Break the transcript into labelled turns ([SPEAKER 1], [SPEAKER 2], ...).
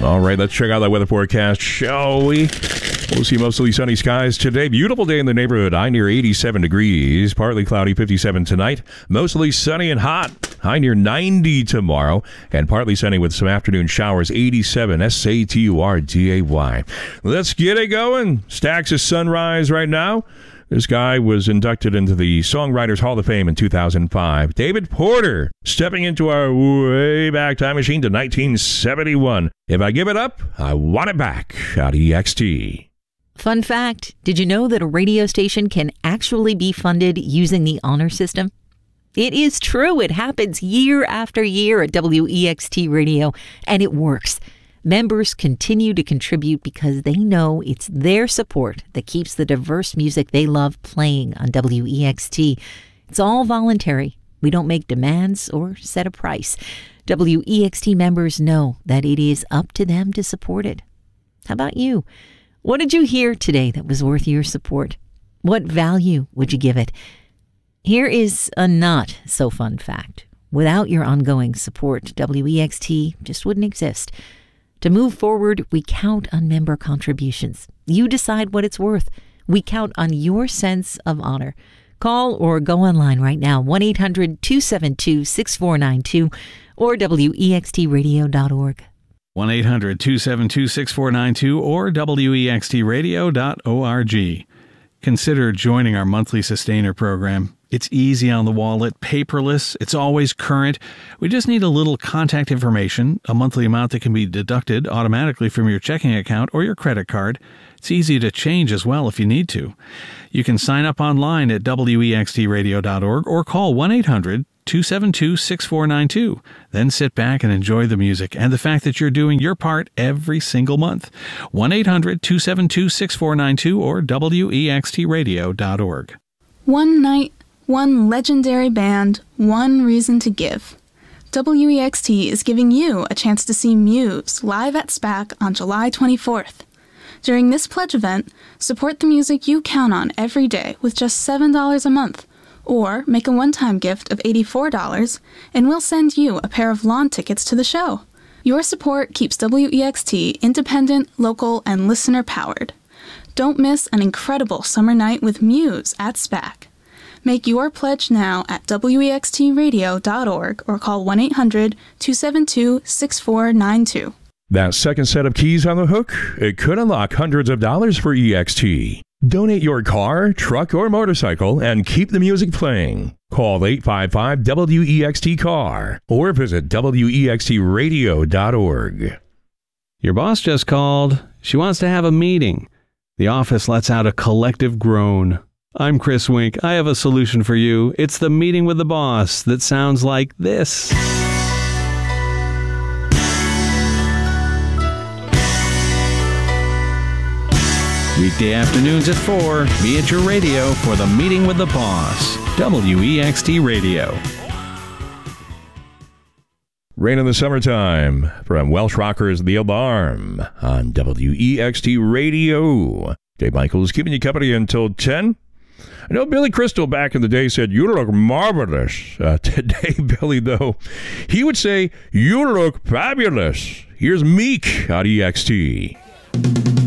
[SPEAKER 1] All right, let's check out that weather forecast, shall we? We'll see mostly sunny skies today. Beautiful day in the neighborhood. High near 87 degrees. Partly cloudy, 57 tonight. Mostly sunny and hot. High near 90 tomorrow. And partly sunny with some afternoon showers. 87 SATURDAY. Let's get it going. Stacks of sunrise right now. This guy was inducted into the Songwriters Hall of Fame in 2005. David Porter, stepping into our way back time machine to 1971. If I give it up, I want it back. Out EXT.
[SPEAKER 2] Fun fact, did you know that a radio station can actually be funded using the honor system? It is true. It happens year after year at WEXT Radio, and it works. Members continue to contribute because they know it's their support that keeps the diverse music they love playing on WEXT. It's all voluntary. We don't make demands or set a price. WEXT members know that it is up to them to support it. How about you? What did you hear today that was worth your support? What value would you give it? Here is a not so fun fact. Without your ongoing support, WEXT just wouldn't exist. To move forward, we count on member contributions. You decide what it's worth. We count on your sense of honor. Call or go online right now, 1-800-272-6492 or wextradio.org.
[SPEAKER 3] 1-800-272-6492 or wextradio.org. Consider joining our monthly Sustainer program. It's easy on the wallet, paperless, it's always current. We just need a little contact information, a monthly amount that can be deducted automatically from your checking account or your credit card. It's easy to change as well if you need to. You can sign up online at wextradio.org or call 1-800-272-6492. Then sit back and enjoy the music and the fact that you're doing your part every single month. 1-800-272-6492 or wextradio.org.
[SPEAKER 4] One night, one legendary band, one reason to give. WEXT is giving you a chance to see Muse live at SPAC on July 24th. During this pledge event, support the music you count on every day with just $7 a month, or make a one-time gift of $84, and we'll send you a pair of lawn tickets to the show. Your support keeps WEXT independent, local, and listener-powered. Don't miss an incredible summer night with Muse at SPAC. Make your pledge now at wextradio.org or call 1-800-272-6492.
[SPEAKER 1] That second set of keys on the hook, it could unlock hundreds of dollars for EXT. Donate your car, truck, or motorcycle and keep the music playing. Call 855-WEXT-CAR or visit wextradio.org.
[SPEAKER 3] Your boss just called. She wants to have a meeting. The office lets out a collective groan. I'm Chris Wink. I have a solution for you. It's the meeting with the boss that sounds like this. Weekday afternoons at 4, be at your radio for the meeting with the boss. WEXT Radio.
[SPEAKER 1] Rain in the Summertime from Welsh Rockers The Alarm on WEXT Radio. Dave Michaels keeping you company until 10. I know Billy Crystal back in the day said, "You look marvelous." Today, Billy, though, he would say, "You look fabulous." Here's Meek on EXT.